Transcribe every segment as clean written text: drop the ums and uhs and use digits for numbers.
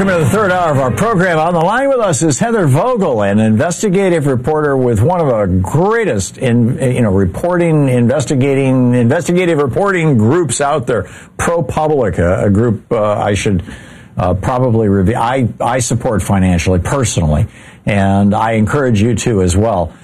Welcome to the third hour of our program. On the line with us is Heather Vogel, an investigative reporter with one of the greatest investigative reporting groups out there, ProPublica, a group I should probably review. I support financially, personally, and I encourage you to as well.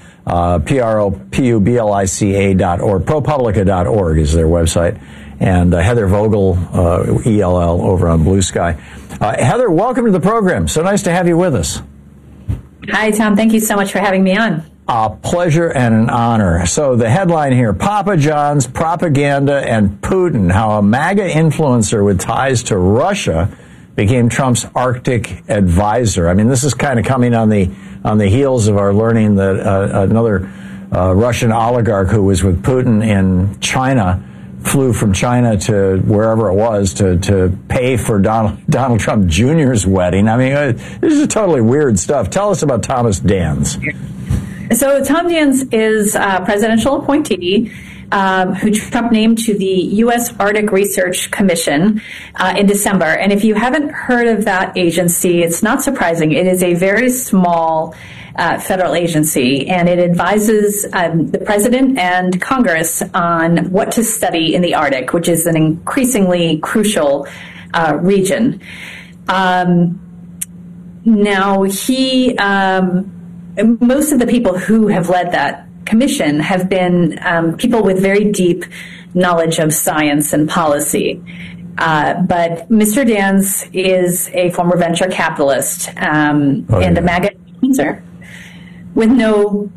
ProPublica.org. ProPublica.org is their website. And Heather Vogel, ELL, over on Blue Sky. Heather, welcome to the program. So nice to have you with us. Hi, Tom. Thank you so much for having me on. A pleasure and an honor. So the headline here, Papa John's Propaganda and Putin, how a MAGA influencer with ties to Russia became Trump's Arctic advisor. I mean, this is kind of coming on the heels of our learning that another Russian oligarch who was with Putin in China flew from China to wherever it was to pay for Donald Trump Jr.'s wedding. I mean, this is totally weird stuff. Tell us about Thomas Dans. So Tom Dans is a presidential appointee who Trump named to the U.S. Arctic Research Commission in December. And if you haven't heard of that agency, it's not surprising. It is a very small federal agency, and it advises the president and Congress on what to study in the Arctic, which is an increasingly crucial region. Now, most of the people who have led that commission have been people with very deep knowledge of science and policy. But Mr. Dans is a former venture capitalist and a MAGA influencer with no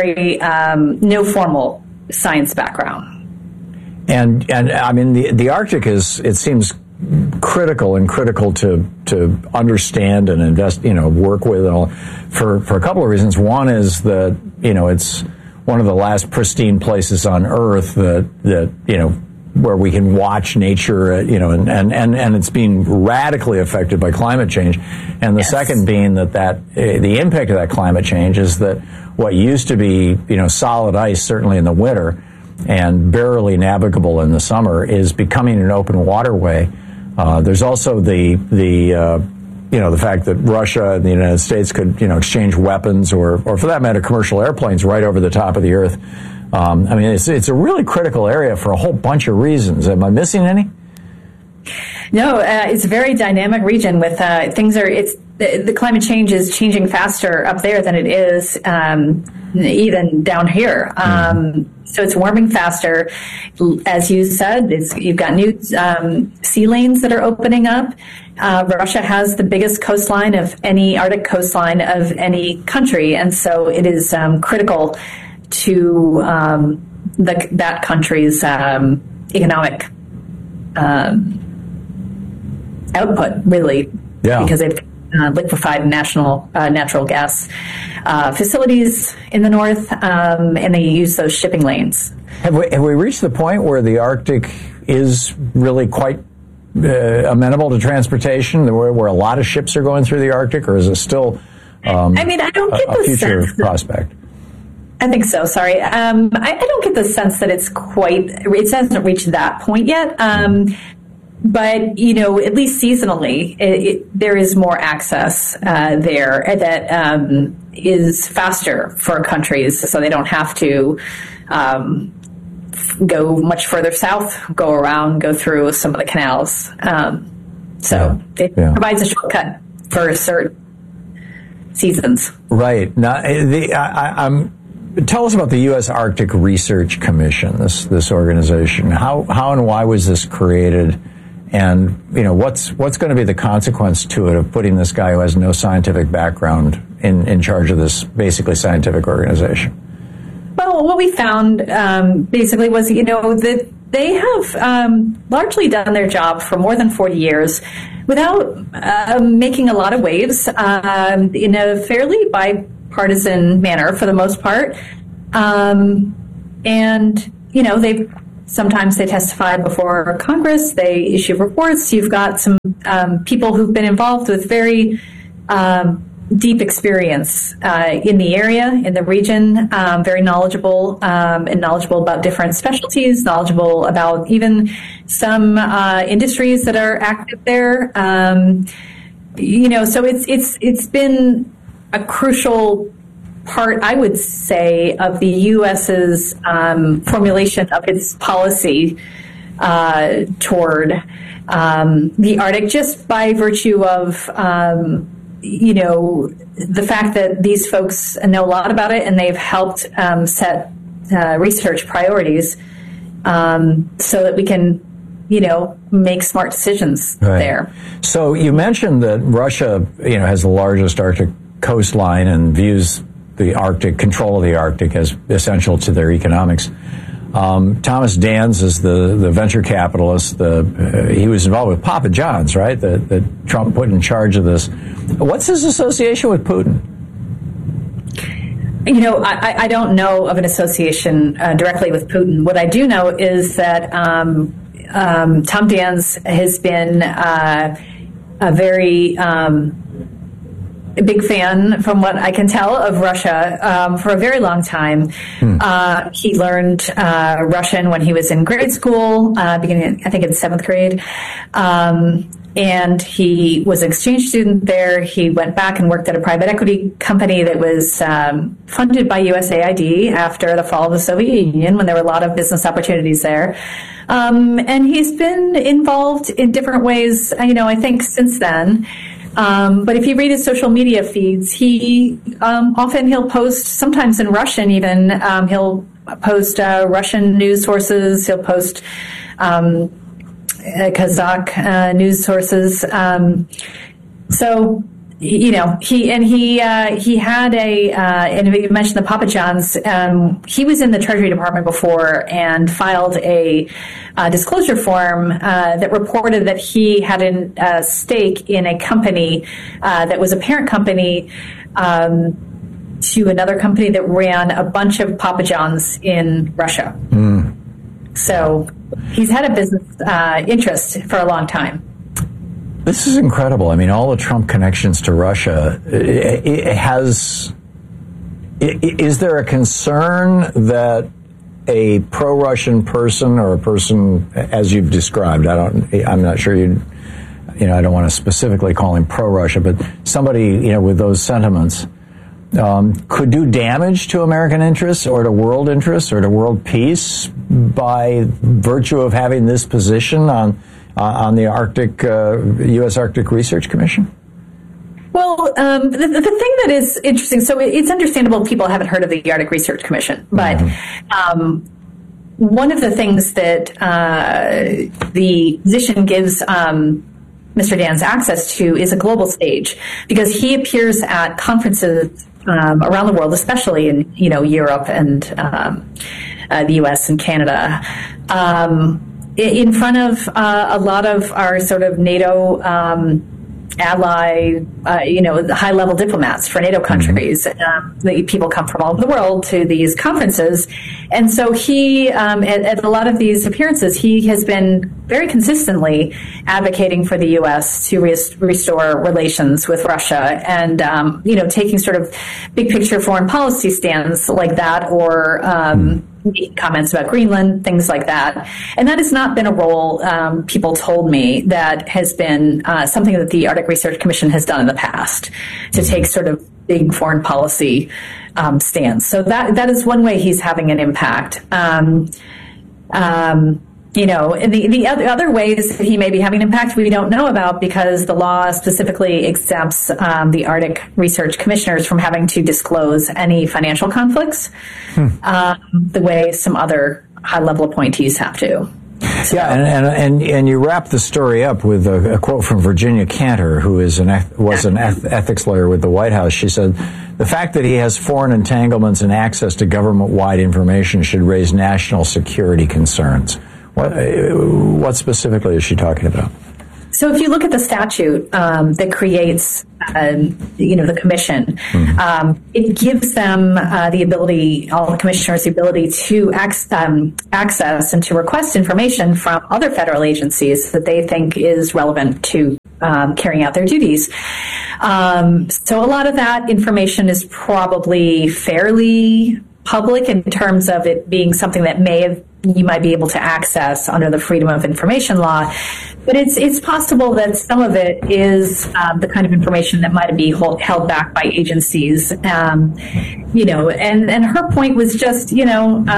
formal science background. And I mean, the Arctic it seems critical to understand and invest, work with, and all, for a couple of reasons. One is that, it's one of the last pristine places on Earth that where we can watch nature, and it's being radically affected by climate change. And the second being that the impact of that climate change is that what used to be, solid ice, certainly in the winter, and barely navigable in the summer, is becoming an open waterway. There's also the fact that Russia and the United States could, exchange weapons or for that matter, commercial airplanes right over the top of the Earth. I mean, it's a really critical area for a whole bunch of reasons. Am I missing any? No, it's a very dynamic region with the climate change is changing faster up there than it is even down here. So it's warming faster. As you said, you've got new sea lanes that are opening up. Russia has the biggest coastline of any Arctic coastline of any country, and so it is critical to that country's economic output, really, because they've liquefied natural gas facilities in the north, and they use those shipping lanes. Have we reached the point where the Arctic is really quite amenable to transportation, where a lot of ships are going through the Arctic, or is it still I don't get a future prospect? I think so. Sorry. I don't get the sense that it hasn't reached that point yet. But, at least seasonally, there is more access there that is faster for countries, so they don't have to go much further south, go around, go through some of the canals. It provides a shortcut for certain seasons. Right. Now, tell us about the U.S. Arctic Research Commission, this organization. How and why was this created? And, what's going to be the consequence to it of putting this guy who has no scientific background in charge of this basically scientific organization? Well, what we found basically was, that they have largely done their job for more than 40 years without making a lot of waves in a fairly bipartisan manner for the most part. Sometimes they testify before Congress, they issue reports. You've got some people who've been involved with very deep experience in the area, in the region, very knowledgeable and knowledgeable about different specialties, knowledgeable about even some industries that are active there. So it's been a crucial part, I would say, of the U.S.'s formulation of its policy toward the Arctic, just by virtue of the fact that these folks know a lot about it and they've helped set research priorities so that we can make smart decisions there. So you mentioned that Russia, has the largest Arctic coastline and views the Arctic, control of the Arctic, as essential to their economics. Thomas Dans is the venture capitalist. He was involved with Papa John's, right? That Trump put in charge of this. What's his association with Putin? I don't know of an association directly with Putin. What I do know is that Tom Dans has been a very big fan, from what I can tell, of Russia for a very long time. He learned Russian when he was in grade school, beginning, I think, in 7th grade. And he was an exchange student there. He went back and worked at a private equity company that was funded by USAID after the fall of the Soviet Union, when there were a lot of business opportunities there. And he's been involved in different ways, I think, since then. But if you read his social media feeds, he often he'll post, sometimes in Russian even, he'll post Russian news sources, he'll post Kazakh news sources. So, he had and you mentioned the Papa John's, he was in the Treasury Department before and filed a disclosure form that reported that he had a stake in a company that was a parent company to another company that ran a bunch of Papa John's in Russia. So he's had a business interest for a long time. This is incredible. I mean, all the Trump connections to Russia. Is there a concern that a pro-Russian person, or a person as you've described, I'm not sure I don't want to specifically call him pro-Russia, but somebody, with those sentiments, could do damage to American interests or to world interests or to world peace by virtue of having this position on the Arctic, U.S. Arctic Research Commission? Well, the thing that is interesting, so it's understandable people haven't heard of the Arctic Research Commission, but one of the things that the position gives Mr. Dans access to is a global stage, because he appears at conferences around the world, especially in Europe and the U.S. and Canada, in front of a lot of our sort of NATO ally, high-level diplomats for NATO countries. People come from all over the world to these conferences. And so he, at a lot of these appearances, he has been very consistently advocating for the U.S. to restore relations with Russia and, taking sort of big-picture foreign policy stands like that, or comments about Greenland, things like that. And that has not been a role, people told me, that has been something that the Arctic Research Commission has done in the past, to take sort of big foreign policy stands. So that is one way he's having an impact. And the other ways that he may be having an impact we don't know about, because the law specifically exempts the Arctic Research Commissioners from having to disclose any financial conflicts, the way some other high-level appointees have to. So. Yeah, and you wrap the story up with a quote from Virginia Cantor, who was an ethics lawyer with the White House. She said, "The fact that he has foreign entanglements and access to government-wide information should raise national security concerns." What specifically is she talking about? So if you look at the statute that creates, the commission, it gives them the ability, all the commissioners, the ability to access and to request information from other federal agencies that they think is relevant to carrying out their duties. So a lot of that information is probably fairly public in terms of it being something that you might be able to access under the Freedom of Information law. But it's possible that some of it is the kind of information that might be held back by agencies. And her point was just, you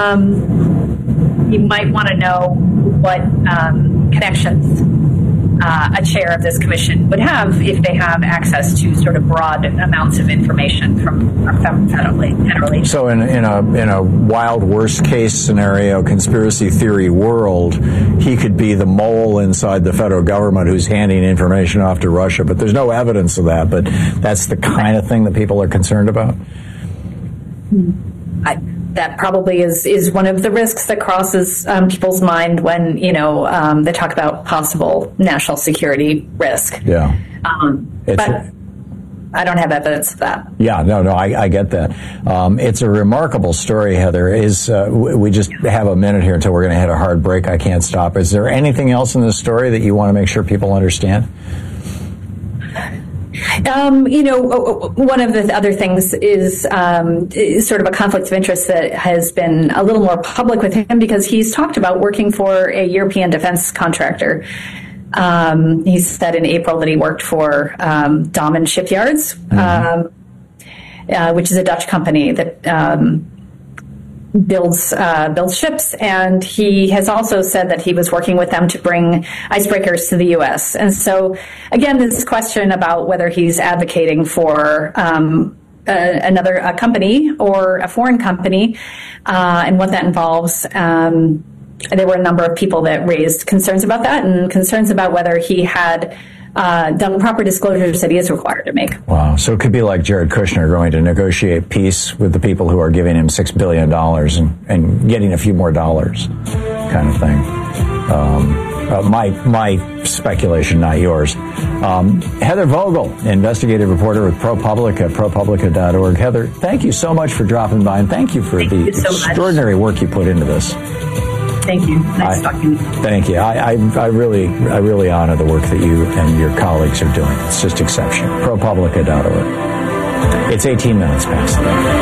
might want to know what connections a chair of this commission would have if they have access to sort of broad amounts of information from federally. So in a wild worst case scenario, conspiracy theory world, he could be the mole inside the federal government who's handing information off to Russia. But there's no evidence of that. But that's the kind of thing that people are concerned about. That probably is one of the risks that crosses people's mind when, they talk about possible national security risk. Yeah. But I don't have evidence of that. Yeah, no, I get that. It's a remarkable story, Heather. We just have a minute here until we're going to hit a hard break. I can't stop. Is there anything else in this story that you want to make sure people understand? One of the other things is sort of a conflict of interest that has been a little more public with him because he's talked about working for a European defense contractor. He said in April that he worked for Damen Shipyards, which is a Dutch company that builds ships, and he has also said that he was working with them to bring icebreakers to the U.S. And so, again, this question about whether he's advocating for another company or a foreign company and what that involves. There were a number of people that raised concerns about that and concerns about whether he had done proper disclosures that he is required to make. Wow. So it could be like Jared Kushner going to negotiate peace with the people who are giving him $6 billion and getting a few more dollars kind of thing. My speculation, not yours. Heather Vogel, investigative reporter with ProPublica at ProPublica.org. Heather, thank you so much for dropping by, and thank you for the extraordinary work you put into this. Thank you. Nice talking to you. Thank you. I really honor the work that you and your colleagues are doing. It's just exceptional. ProPublica.org. It's 18 minutes past.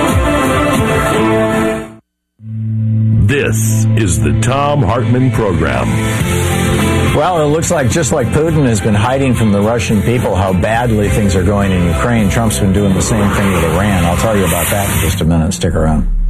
This is the Thom Hartmann Program. Well, it looks like just like Putin has been hiding from the Russian people how badly things are going in Ukraine, Trump's been doing the same thing with Iran. I'll tell you about that in just a minute. Stick around.